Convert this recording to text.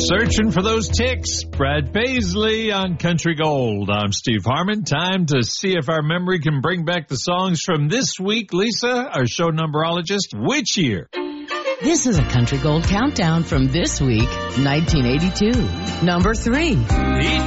Searching for those ticks. Brad Paisley on Country Gold. I'm Steve Harmon. Time to see if our memory can bring back the songs from this week. Lisa, our show numberologist, which year? This is a Country Gold countdown from this week, 1982. Number 3.